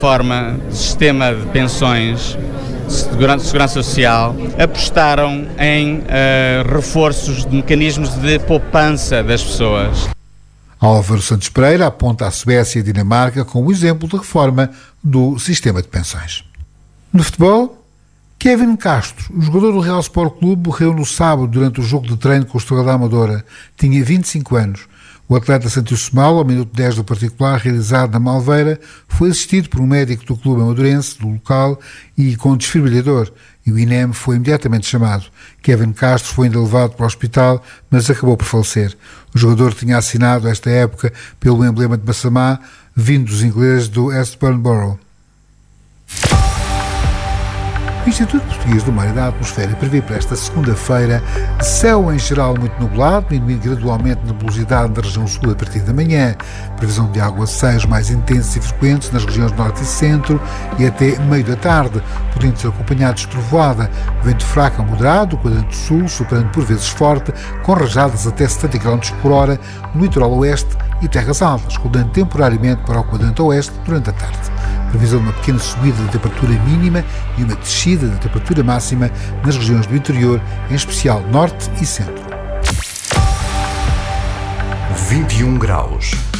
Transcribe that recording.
Forma de sistema de pensões, de segurança social, apostaram em reforços de mecanismos de poupança das pessoas. Álvaro Santos Pereira aponta a Suécia e a Dinamarca como exemplo de reforma do sistema de pensões. No futebol, Kevin Castro, o jogador do Real Sport Clube, morreu no sábado durante o jogo de treino com o Estrela da Amadora. Tinha 25 anos. O atleta sentiu-se mal ao minuto 10 do particular realizado na Malveira, foi assistido por um médico do clube amadorense, do local, e com desfibrilhador, e o INEM foi imediatamente chamado. Kevin Castro foi ainda levado para o hospital, mas acabou por falecer. O jogador tinha assinado esta época pelo emblema de Massamá, vindo dos ingleses do Eastbourne Borough. O Instituto Português do Mar e da Atmosfera prevê para esta segunda-feira céu em geral muito nublado, diminuindo gradualmente a nebulosidade na região sul a partir da manhã. Previsão de aguaceiros mais intensos e frequentes nas regiões norte e centro e até meio da tarde, podendo ser acompanhados de trovoada. Vento fraco a moderado, o quadrante sul, soprando por vezes forte, com rajadas até 70 km por hora no litoral oeste e terras altas, rodando temporariamente para o quadrante oeste durante a tarde. Previsão de uma pequena subida da temperatura mínima e uma descida da temperatura máxima nas regiões do interior, em especial norte e centro. 21 graus.